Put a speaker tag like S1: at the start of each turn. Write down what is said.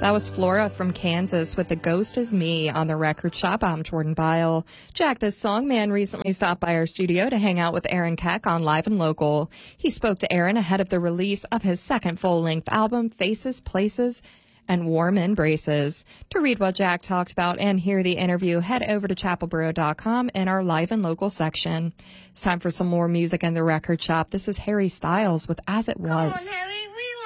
S1: That was Flora from Kansas with The Ghost Is Me on the Record Shop. I'm Jordan Bile. Jack, this songman recently stopped by our studio to hang out with Aaron Keck on Live and Local. He spoke to Aaron ahead of the release of his second full-length album, Faces, Places, and Warm Embraces. To read what Jack talked about and hear the interview, head over to chapelboro.com in our Live and Local section. It's time for some more music in the Record Shop. This is Harry Styles with As It Was.
S2: Come on, Harry, we